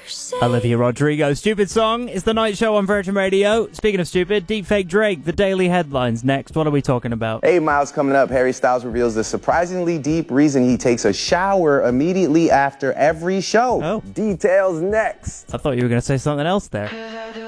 Olivia Rodrigo. Stupid Song is the night show on Virgin Radio. Speaking of stupid, deepfake Drake, the daily headlines next. What are we talking about? 8 Miles coming up. Harry Styles reveals the surprisingly deep reason he takes a shower immediately after every show. Oh. Details next. I thought you were going to say something else there.